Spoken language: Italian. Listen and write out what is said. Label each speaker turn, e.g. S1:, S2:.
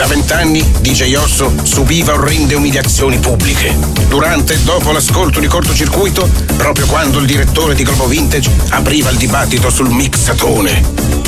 S1: 20 anni DJ Osso subiva orrende umiliazioni pubbliche. Durante e dopo l'ascolto di cortocircuito, proprio quando il direttore di Globo Vintage apriva il dibattito sul mixatone.